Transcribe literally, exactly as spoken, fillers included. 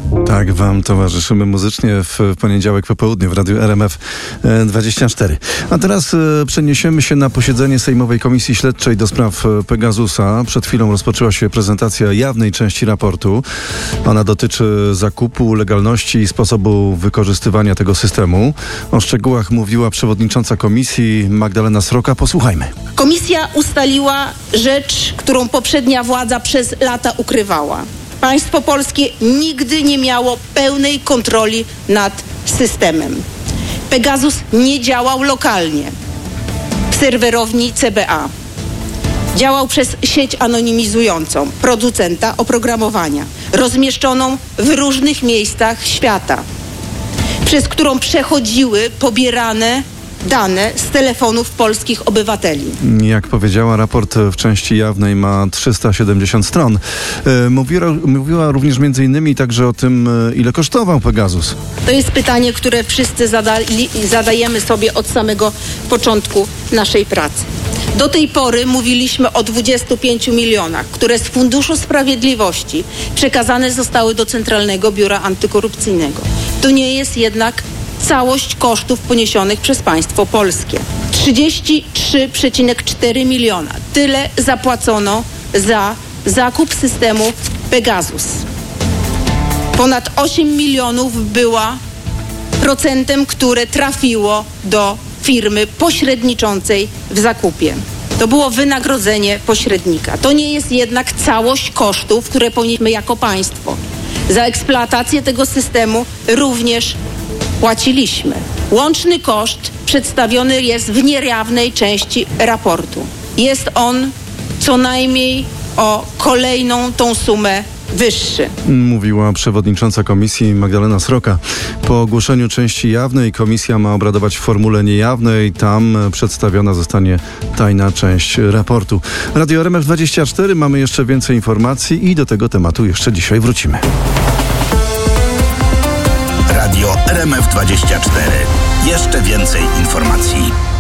Tak, wam towarzyszymy muzycznie w poniedziałek po południu w Radiu R M F dwadzieścia cztery. A teraz przeniesiemy się na posiedzenie Sejmowej Komisji Śledczej do spraw Pegasusa. Przed chwilą rozpoczęła się prezentacja jawnej części raportu. Ona dotyczy zakupu, legalności i sposobu wykorzystywania tego systemu. O szczegółach mówiła przewodnicząca komisji Magdalena Sroka. Posłuchajmy. Komisja ustaliła rzecz, którą poprzednia władza przez lata ukrywała. Państwo polskie nigdy nie miało pełnej kontroli nad systemem. Pegasus nie działał lokalnie w serwerowni C B A. Działał przez sieć anonimizującą producenta oprogramowania, rozmieszczoną w różnych miejscach świata, przez którą przechodziły pobierane dane z telefonów polskich obywateli. Jak powiedziała, raport w części jawnej ma trzysta siedemdziesiąt stron. Mówiła, mówiła również między innymi także o tym, ile kosztował Pegasus. To jest pytanie, które wszyscy zadali, zadajemy sobie od samego początku naszej pracy. Do tej pory mówiliśmy o dwudziestu pięciu milionach, które z Funduszu Sprawiedliwości przekazane zostały do Centralnego Biura Antykorupcyjnego. To nie jest jednak całość kosztów poniesionych przez państwo polskie. trzydzieści trzy przecinek cztery miliona. Tyle zapłacono za zakup systemu Pegasus. Ponad osiem milionów była procentem, które trafiło do firmy pośredniczącej w zakupie. To było wynagrodzenie pośrednika. To nie jest jednak całość kosztów, które ponieśliśmy jako państwo. Za eksploatację tego systemu również płaciliśmy. Łączny koszt przedstawiony jest w niejawnej części raportu. Jest on co najmniej o kolejną tą sumę wyższy. Mówiła przewodnicząca komisji Magdalena Sroka. Po ogłoszeniu części jawnej komisja ma obradować w formule niejawnej. Tam przedstawiona zostanie tajna część raportu. Radio R M F dwadzieścia cztery. Mamy jeszcze więcej informacji i do tego tematu jeszcze dzisiaj wrócimy. Radio R M F dwadzieścia cztery. Jeszcze więcej informacji.